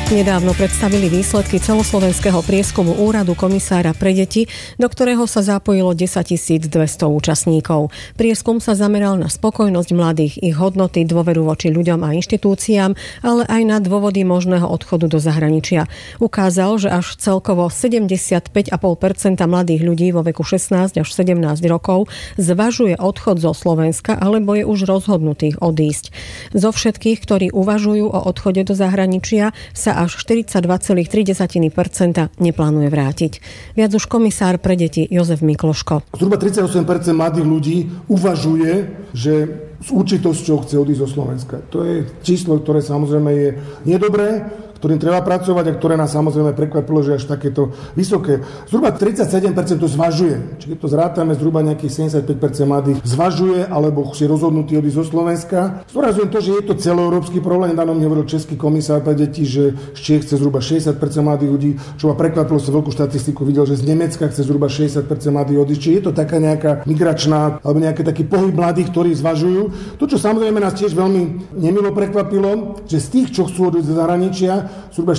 Nedávno predstavili výsledky celoslovenského prieskumu Úradu komisára pre deti, do ktorého sa zapojilo 10 200 účastníkov. Prieskum sa zameral na spokojnosť mladých, ich hodnoty, dôveru voči ľuďom a inštitúciám, ale aj na dôvody možného odchodu do zahraničia. Ukázal, že až celkovo 75,5% mladých ľudí vo veku 16 až 17 rokov zvažuje odchod zo Slovenska alebo je už rozhodnutých odísť. Zo všetkých, ktorí uvažujú o odchode do zahraničia, sa až 42,3% neplánuje vrátiť. Viac už komisár pre deti Jozef Mikloško. Zhruba 38% mladých ľudí uvažuje, že s určitosťou chce odísť zo Slovenska. To je číslo, ktoré samozrejme je nedobré, ktorým treba pracovať a ktoré nás samozrejme prekvapilo, že až takéto vysoké. Zhruba 37% to zvažuje. Čiže to zrátame, zhruba nejakých 75% mladých zvažuje alebo je rozhodnutý odísť zo Slovenska. Zdôrazňujem to, že je to celoeurópsky problém. Nedávno mi hovoril český komisár pre deti, že z Čiech chce zhruba 60% mladých ľudí, čo ma prekvapilo, som veľkú štatistiku videl, že z Nemecka chce zhruba 60% mladých odísť. Čiže je to taká nejaká migračná alebo nejaký taký pohyb mladých, ktorí zvažujú. To, čo samozrejme nás tiež veľmi nemilo prekvapilo, že z tých, čo chcú odísť do zahraničia, zhruba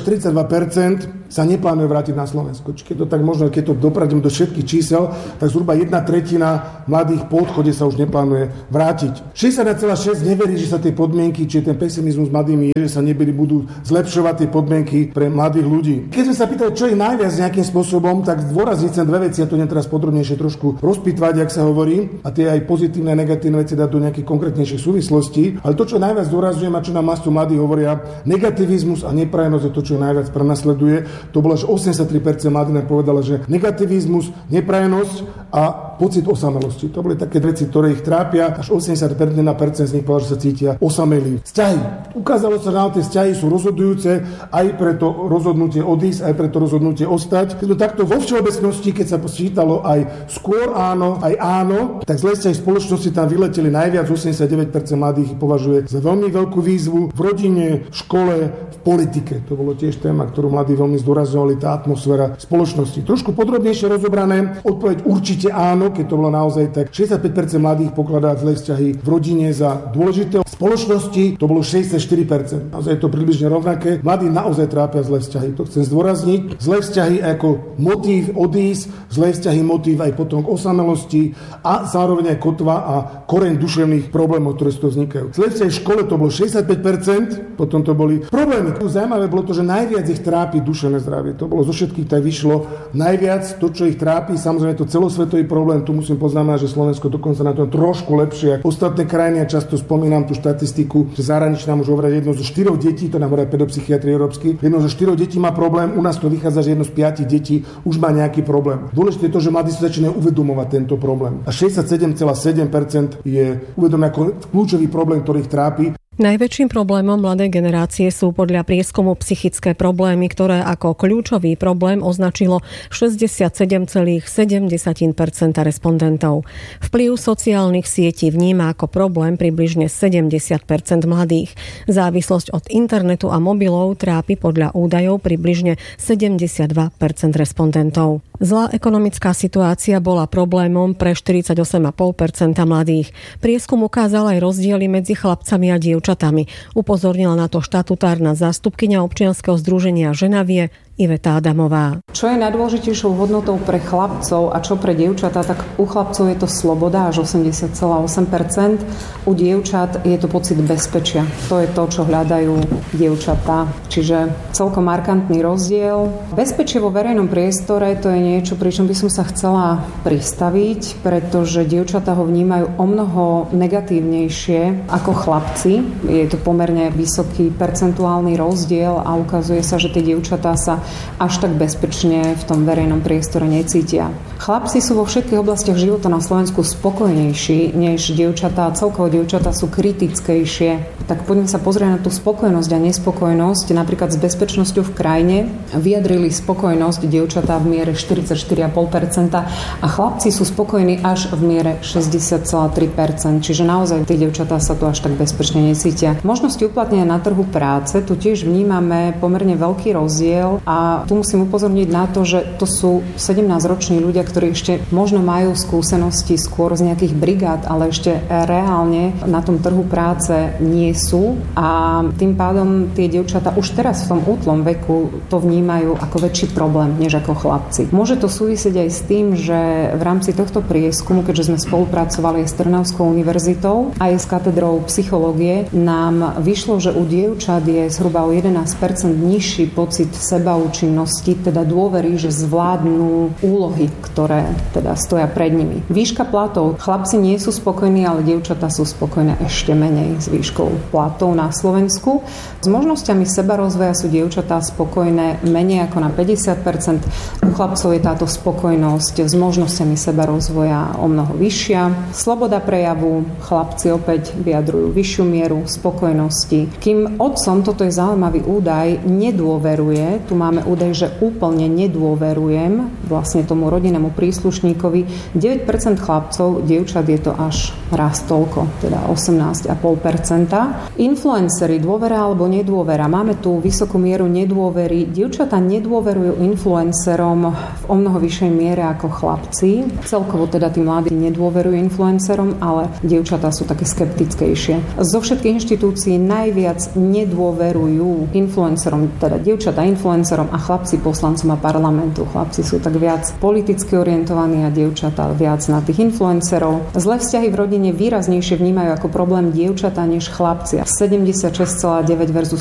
42% sa neplánuje vrátiť na Slovensko. Čiže keď to tak možno, keď to dopravím do všetkých čísel, tak zhruba 1/3 mladých po odchode sa už neplánuje vrátiť. 61,6% neverí, že sa tie podmienky, či ten pesimizmus mladými je, že sa budú zlepšovať tie podmienky pre mladých ľudí. Keď sme sa pýtali, čo je najviac nejakým spôsobom, tak zdôrazniť sem dve veci, ja to teraz podrobnejšie trošku rozpitvať, jak sa hovorí, a tie aj pozitívne a negatívne veci dať do nejakých konkrétnejších súvislostí, ale to, čo najviac zdôrazňujem a čo nám mastu mladí hovoria, negativizmus a neprajnosť je to, čo najviac prenasleduje. To bolo, že 83% mladých povedalo, že negativizmus, neprajnosť a pocit osamelosti. To boli také veci, ktoré ich trápia. Až 81% z nich povedalo, že sa cítia osamelí. Vzťahy. Ukázalo sa, že tie vzťahy sú rozhodujúce aj pre to rozhodnutie odísť, aj pre to rozhodnutie ostať. Keď to takto vo všeobecnosti, keď sa počítalo aj skôr áno, aj áno, tak zlé vzťahy spoločnosti tam vyleteli najviac. 89% mladých považuje za veľmi veľkú výzvu v rodine, v škole, v politike. To bolo tiež téma, ktorú mladí veľmi zdôrazňovali, tá atmosféra spoločnosti. Trošku podrobnejšie rozobrané, odpoveď určite áno, keď to bolo naozaj tak. 65% mladých pokladá zlé vzťahy v rodine za dôležité. V spoločnosti to bolo 64%. Naozaj je to približne rovnaké. Mladí naozaj trápia zlé vzťahy. To chcem zdôrazniť. Zlé vzťahy ako motív odísť, zlé vzťahy motív aj potom k osamelosti a zároveň aj kotva a koreň duševných problémov, ktoré z toho vznikajú. Zlé vzťahy v škole to bolo 65%, potom to boli problémy. Zaujímavé bolo to, že najviac ich trápi duševné zdravie. To bolo zo všetkých, tak vyšlo najviac to, čo ich trápi. Samozrejme je to celosvetový problém. Tu musím poznamenať, že Slovensko dokonca na tom trošku lepšie ako ostatné krajiny. Ja často spomínam tú štatistiku, že zahraničí nám už hovoria, že jedno zo 4 detí, to nám hovoria pedopsychiatri európsky, jedno zo 4 detí má problém. U nás to vychádza, že jedno z 5 detí už má nejaký problém. Dôležité je to, že mladí sa začínajú uvedomovať tento problém. A 67,7% je uvedomé ako kľúčový problém, ktorý ich trápi. Najväčším problémom mladej generácie sú podľa prieskumu psychické problémy, ktoré ako kľúčový problém označilo 67,7% respondentov. Vplyv sociálnych sietí vníma ako problém približne 70% mladých. Závislosť od internetu a mobilov trápi podľa údajov približne 72% respondentov. Zlá ekonomická situácia bola problémom pre 48,5% mladých. Prieskum ukázal aj rozdiely medzi chlapcami a dievčatami. Upozornila na to štatutárna zástupkyňa občianskeho združenia Ženavie Iveta Adamová. Čo je najdôležitejšou hodnotou pre chlapcov a čo pre dievčatá, tak u chlapcov je to sloboda až 80,8%. U dievčat je to pocit bezpečia. To je to, čo hľadajú dievčatá. Čiže celkom markantný rozdiel. Bezpečie vo verejnom priestore to je niečo, pričom by som sa chcela pristaviť, pretože dievčatá ho vnímajú omnoho negatívnejšie ako chlapci. Je to pomerne vysoký percentuálny rozdiel a ukazuje sa, že tie dievčatá sa až tak bezpečne v tom verejnom priestore necítia. Chlapci sú vo všetkých oblastiach života na Slovensku spokojnejší než dievčatá. Celkovo dievčatá sú kritickejšie. Tak poďme sa pozrieť na tú spokojnosť a nespokojnosť. Napríklad s bezpečnosťou v krajine vyjadrili spokojnosť dievčatá v miere 44,5% a chlapci sú spokojní až v miere 60,3%. Čiže naozaj tie dievčatá sa tu až tak bezpečne necítia. Možnosti uplatnenia na trhu práce, tu tiež vnímame pomerne veľký rozdiel a tu musím upozorniť na to, že to sú 17-roční ľudia, ktorí ešte možno majú skúsenosti skôr z nejakých brigád, ale ešte reálne na tom trhu práce nie sú a tým pádom tie dievčatá už teraz v tom útlom veku to vnímajú ako väčší problém, než ako chlapci. Môže to súvisieť aj s tým, že v rámci tohto prieskumu, keďže sme spolupracovali s Trnavskou univerzitou a aj s katedrou psychológie, nám vyšlo, že u dievčat je zhruba o 11% nižší pocit sebaúčinnosti, teda dôvery, že zvládnu úlohy, ktoré teda stoja pred nimi. Výška platov. Chlapci nie sú spokojní, ale dievčatá sú spokojné ešte menej s výškou platov na Slovensku. S možnosťami sebarozvoja sú dievčatá spokojné menej ako na 50%. U chlapcov je táto spokojnosť s možnosťami sebarozvoja o mnoho vyššia. Sloboda prejavu. Chlapci opäť vyjadrujú vyššiu mieru spokojnosti. Kým otcom, toto je zaujímavý údaj, nedôveruje, tu máme údaj, že úplne nedôverujem vlastne tomu rodinnému príslušníkovi, 9% chlapcov, dievčat je to až raz toľko, teda 18,5%. Influenceri, dôvera alebo nedôvera. Máme tu vysokú mieru nedôvery. Dievčatá nedôverujú influencerom v o mnoho vyššej miere ako chlapci. Celkovo teda tí mladí nedôverujú influencerom, ale dievčatá sú také skeptickejšie. Zo všetkých inštitúcií najviac nedôverujú influencerom, teda dievčatá influencerom a chlapci poslancom a parlamentu. Chlapci sú tak viac politicky orientovaní a dievčatá viac na tých influencerov. Zlé vzťahy v rodine výraznejšie vnímajú ako problém dievčatá než chlapci. 76,9 versus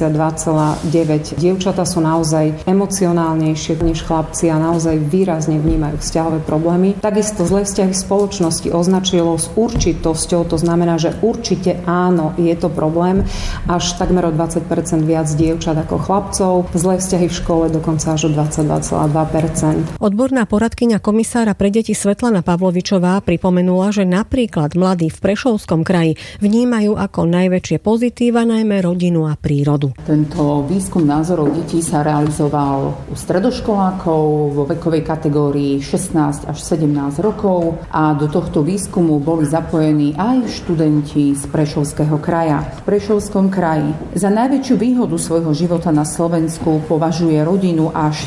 52,9. Dievčatá sú naozaj emocionálnejšie než chlapci a naozaj výrazne vnímajú vzťahové problémy. Takisto zlé vzťahy v spoločnosti označilo s určitosťou, to znamená, že určite áno, je to problém, až takmer o 20% viac dievčat ako chlapcov. Zlé vzťahy v škole dokonca až o 22,2%. Odborná poradkyňa komisára pre deti Svetlana Pavlovičová pripomenula, že napríklad mladí v Prešovskom kraji vnímajú ako najväčšie pozitíva najmä rodinu a prírodu. Tento výskum názorov detí sa realizoval u stredoškolákov vo vekovej kategórii 16 až 17 rokov a do tohto výskumu boli zapojení aj študenti z Prešovského kraja. V Prešovskom kraji za najväčšiu výhodu svojho života na Slovensku považuje rodinu až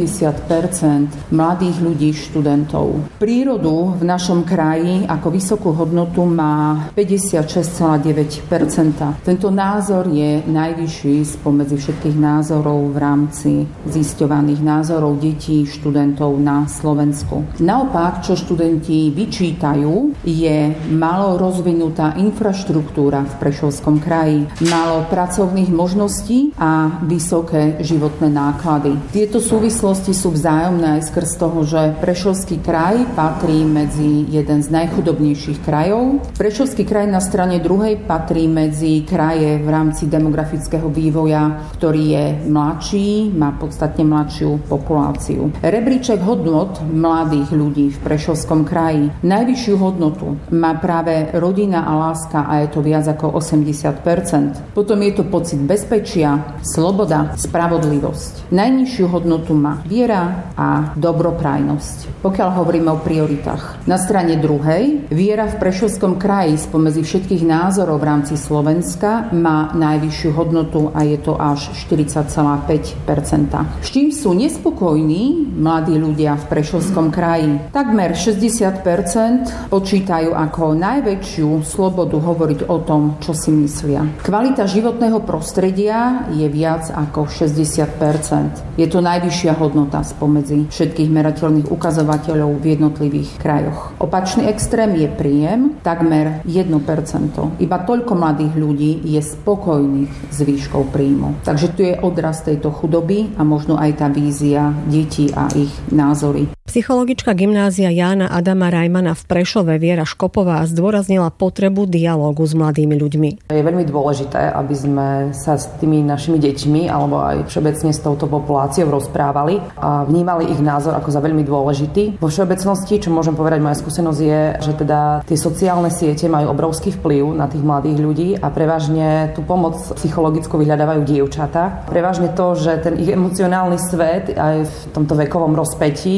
70% mladých ľudí študentov. Prírodu v našom kraji ako vysokú hodnotu má 56,9%. Tento názor je najvyšší spomedzi všetkých názorov v rámci zisťovaných názorov detí študentov na Slovensku. Naopak, čo študenti vyčítajú, je málo rozvinutá infraštruktúra v Prešovskom kraji, málo pracovných možností a vysoké životné náklady. Tieto súvislosti sú vzájomné aj skrz toho, že Prešovský kraj patrí medzi jeden z najchudobnejších krajov. Prešovský kraj na strane druhej patrí medzi kraje v rámci demografického vývoja, ktorý je mladší, má podstatne mladšiu populáciu. Rebríček hodnot mladých ľudí v Prešovskom kraji najvyššiu hodnotu má práve rodina a láska a je to viac ako 80%. Potom je to pocit bezpečia, sloboda, spravodlivosť. Najnižšiu hodnotu má viera a dobroprajnosť. Pokiaľ hovoríme o prioritách. Na strane druhej, viera v Prešovskom kraji spomedzi všetkých názorov v rámci Slovenska má najvyššiu hodnotu a je to až 40,5%. S čím sú nespokojní mladí ľudia v Prešovskom kraji? Takmer 60% počítajú ako najväčšiu slobodu hovoriť o tom, čo si myslia. Kvalita životného prostredia je viac ako 60%. Je to najvyššia hodnota spomedzi všetkých merateľných ukazovateľov v jednotlivých krajoch. Opačný extrém je príjem, takmer 1%. Iba toľko mladých ľudí je spokojných s výškou príjmu. Takže tu je odraz tejto chudoby a možno aj tá vízia detí a ich názory. Psychologička gymnázia Jána Adama Rajmana v Prešove Viera Škopová zdôraznila potrebu dialógu s mladými ľuďmi. Je veľmi dôležité, aby sme sa s tými našimi deťmi alebo aj všeobecne s touto populáciou rozprávali a vnímali ich názor ako za veľmi dôležitý. Vo všeobecnosti, čo môžem povedať, moja skúsenosť je, že teda tie sociálne siete majú obrovský vplyv na tých mladých ľudí a prevažne tú pomoc psychologickú vyhľadávajú dievčatá. Prevažne to, že ten ich emocionálny svet aj v tomto vekovom rozpätí je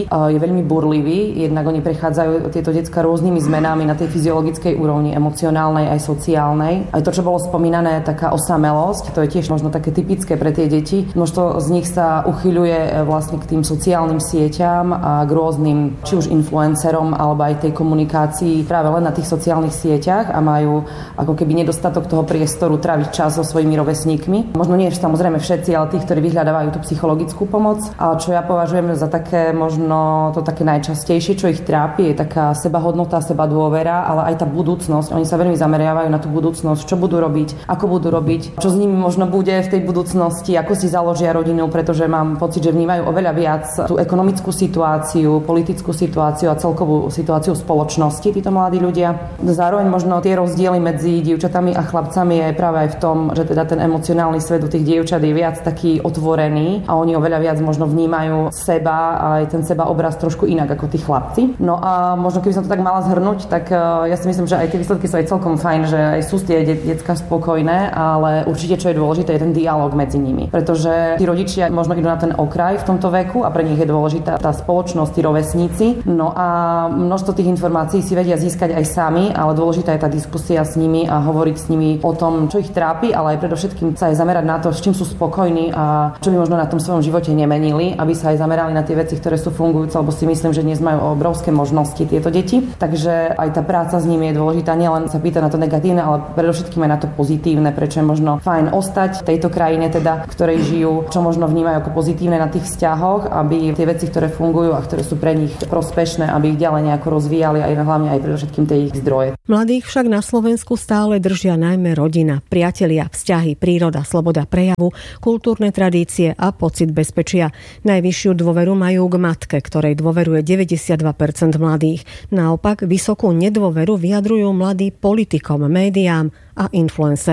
veľmi burliví, jednak oni prechádzajú tieto decká rôznymi zmenami na tej fyziologickej úrovni, emocionálnej aj sociálnej. Aj to, čo bolo spomínané, taká osamelosť, to je tiež možno také typické pre tie deti. Množstvo z nich sa uchyľuje vlastne k tým sociálnym sieťam a k rôznym, či už influencerom, alebo aj tej komunikácii práve len na tých sociálnych sieťach a majú ako keby nedostatok toho priestoru tráviť čas so svojimi rovesníkmi. Možno nie samozrejme všetci, ale tých, ktorí vyhľadávajú tú psychologickú pomoc. A čo ja považujem za také možno to také najčastejšie, čo ich trápi, je taká sebahodnota, sebadôvera, ale aj tá budúcnosť. Oni sa veľmi zameriavajú na tú budúcnosť, čo budú robiť, ako budú robiť, čo s nimi možno bude v tej budúcnosti, ako si založia rodinu, pretože mám pocit, že vnímajú oveľa viac tú ekonomickú situáciu, politickú situáciu a celkovú situáciu spoločnosti títo mladí ľudia. Zároveň možno tie rozdiely medzi dievčatami a chlapcami je práve aj v tom, že teda ten emocionálny svet u tých dievčat je viac taký otvorený a oni oveľa viac možno vnímajú seba a aj ten seba obraz trošku inak ako tí chlapci. No a možno keby som to tak mala zhrnúť, tak ja si myslím, že aj tie výsledky sú aj celkom fajn, že aj sú tie decká spokojné, ale určite čo je dôležité je ten dialog medzi nimi, pretože tí rodičia možno idú na ten okraj v tomto veku a pre nich je dôležitá tá spoločnosť, tí rovesníci. No a množstvo tých informácií si vedia získať aj sami, ale dôležitá je tá diskusia s nimi a hovoriť s nimi o tom, čo ich trápi, ale aj predovšetkým sa aj zamerať na to, s čím sú spokojní a čo by možno na tom svojom živote nemenili, aby sa aj zamerali na tie veci, ktoré sú fungujúce, lebo si myslím, že dnes majú obrovské možnosti tieto deti. Takže aj tá práca s nimi je dôležitá, nielen sa pýta na to negatívne, ale predovšetkým aj na to pozitívne, prečo je možno fajn ostať v tejto krajine, teda, v ktorej žijú, čo možno vnímajú ako pozitívne na tých vzťahoch, aby tie veci, ktoré fungujú a ktoré sú pre nich prospešné, aby ich ďalej nejako rozvíjali aj hlavne aj predovšetkým tie ich zdroje. Mladých však na Slovensku stále držia najmä rodina, priatelia, vzťahy, príroda, sloboda prejavu, kultúrne tradície a pocit bezpečia. Najvyššiu dôveru majú k matke, ktorej dôveruje 92% mladých. Naopak vysokú nedôveru vyjadrujú mladí politikom, médiám a influencerom.